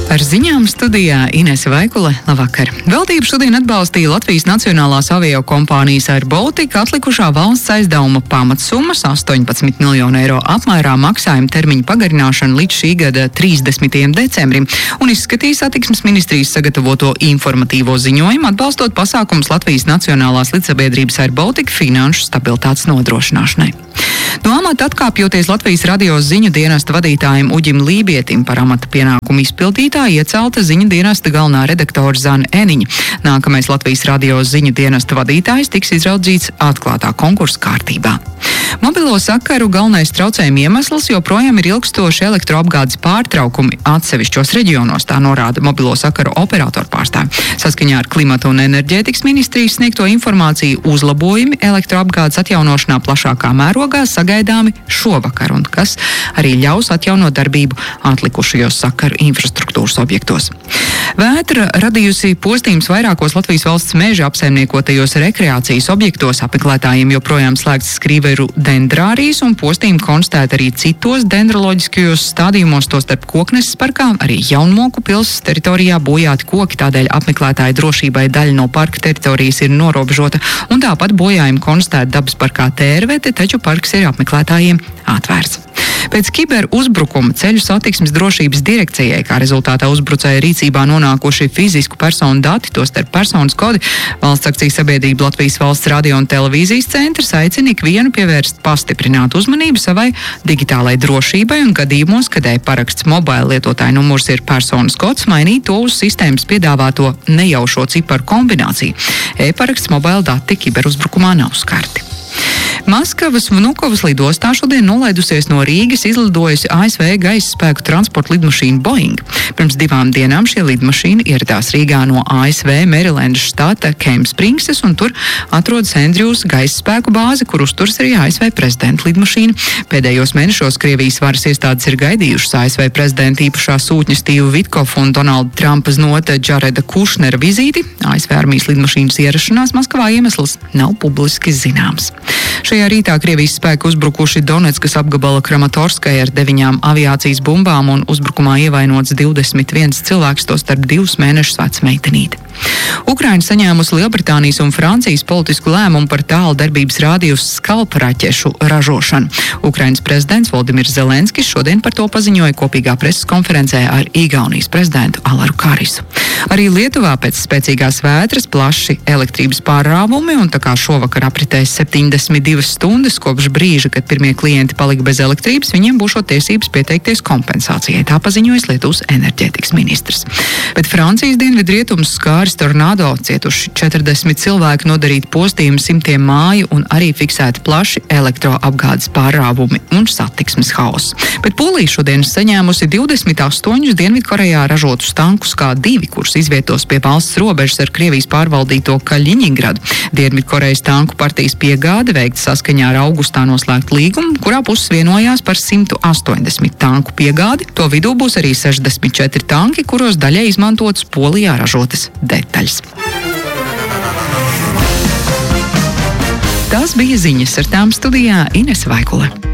Ar ziņām studijā Inese Vaikule. Labvakar! Valdība šodien atbalstīja Latvijas Nacionālās aviokompānijas Air Baltica atlikušā valsts aizdevuma pamatsummas 18 miljonu eiro apmērā maksājuma termiņa pagarināšanu līdz šī gada 30. decembrim un izskatīja satiksmes ministrijas sagatavoto informatīvo ziņojumu, atbalstot pasākumus Latvijas Nacionālās līdzsabiedrības Air Baltica finanšu stabilitātes nodrošināšanai. No amata atkāpjoties Latvijas radio ziņu dienesta vadītājiem Uģim Lībietim par amata pienākumu izpildītāju iecelta ziņu dienesta galvenā redaktora Zana Eniņa. Nākamais Latvijas radio ziņu dienesta vadītājs tiks izraudzīts atklātā konkursa kārtībā. Mobilo sakaru galvenais traucējuma iemesls joprojām ir ilgstoši elektroapgādes pārtraukumi atsevišķos reģionos, tā norāda mobilo sakaru operatoru pārstāvji. Saskaņā ar Klimata un enerģētikas ministrijas sniegto informāciju uzlabojumi elektroapgādes atjaunošanā plašākā mērogā sagaidāmi šovakar, un kas arī ļaus atjaunot darbību atlikušajos sakaru infrastruktūras objektos. Vētra radījusi postījumus vairākos Latvijas valsts meža apsaimniekotajos rekreācijas objektos. Apmeklētājiem joprojām slēgts skrīveru dendrārijas un postījumi konstatēti arī citos dendroloģiskajos stādījumos, tostarp Kokneses parkā, arī Jaunmoku pilsētas teritorijā bojāti koki, tādēļ apmeklētāju drošībai daļa no parka teritorijas ir norobežota, un tāpat bojājumi konstatēti dabas parkā Tērvete, taču parks ir apmeklētājiem atvērts. Pēc kiberuzbrukuma ceļu satiksmes drošības direkcijai, kā rezultātā uzbrucēja rīcībā nonākuši fizisku personu dati, tostarp personas kodi, valsts akciju sabiedrība Latvijas valsts radio un televīzijas centrs aicina ikvienu pievērst pastiprinātu uzmanību savai digitālai drošībai un gadījumos, kad e-paraksts mobila lietotāja numurs ir personas kods, mainīt to uz sistēmas piedāvāto nejaušo ciparu kombināciju. E-paraksts mobila dati kiberuzbrukumā nav skarti. Maskavas Vnukovas lidostā šodien nolaidusies no Rīgas izlidojusi ASV gaisa spēku transporta lidmašīna Boeing. Pirms 2 dienām šie lidmašīna ieradās Rīgā no ASV Marylandas štata Camp Springses, un tur atrodas Andrews gaisa spēku bāze, kur uzturas arī ASV prezidenta lidmašīna. Pēdējos mēnešos Krievijas varas iestādes ir gaidījušas ASV prezidenta īpašā sūtņa Stīva Vitkova un Donalda Trumpa znota Džareda Kušnera vizīti. ASV armijas lidmašīnas ierašanās Maskavā iemesls nav publiski zināms. Šajā rītā Krievijas spēki uzbrukuši Donetskas apgabala Kramatorskai ar 9 aviācijas bumbām un uzbrukumā ievainots 21 cilvēks, tostarp 2 mēnešus veca meitenīte. Ukraina saņēmusi Lielbritānijas un Francijas politisku lēmumu par tālu darbības rādījus skalpa raķešu ražošanu. Ukrainas prezidents Voldimirs Zelenskis šodien par to paziņoja kopīgā preses konferencē ar Igaunijas prezidentu Alaru Karisu. Arī Lietuvā pēc spēcīgās vētras plaši elektrības pārrāvumi, un tā kā šovakar apritēs 72 stundas kopš brīža, kad pirmie klienti palika bez elektrības, viņiem būšot tiesības pieteikties kompensācijai, tā paziņojas Lietuvas enerģētikas ministrs. Bet Francijas dienvidrietumus skāris tornado, cietuši 40 cilvēki, nodarīt postījumu simtiem māju un arī fiksēti plaši elektroapgādes pārrāvumi un satiksmes hauss. Bet Polija šodien saņēmusi 28 Dienvidkorejā ražotus tankus K2, kurus izvietos pie valsts robežas ar Krievijas pārvaldīto Kaļiņingradu. Dienvidkorejas tanku partijas piegāde veikta saskaņā ar augustā noslēgtu līgumu, kurā puses vienojās par 180 tanku piegādi. To vidū būs arī 64 tanki, kuros daļai izmantotas Polijā ražotas detaļas. Tās bija ziņas, ar tām studijā Inese Vaikule.